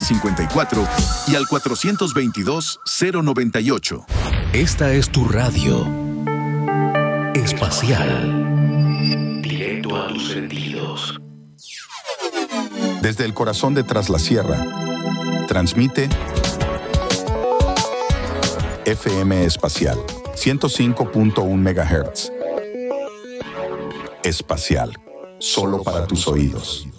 5054 y al 422-098. Esta es tu radio espacial. Directo a tus sentidos. Desde el corazón de Tras la Sierra, transmite FM Espacial, 105.1 MHz. Espacial, solo para tus oídos.